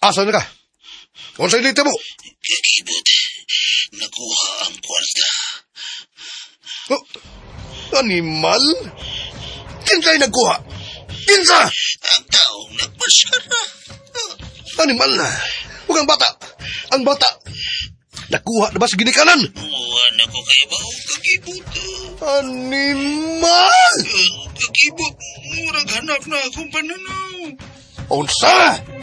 Asa na ka? Unsay dito mo? Kakibot. Nakuha ang kwarta. Oh, animal? Kinsa'y nagkuha? Kinsa? Ang taong nagpasyara. Animal na. Huwag ang bata. Ang bata. Nakuha na ba sa ginikanan? Buwan ako kay baong kakibot. Animal! Kakibot, murag hanap na akong pananaw. Unsa?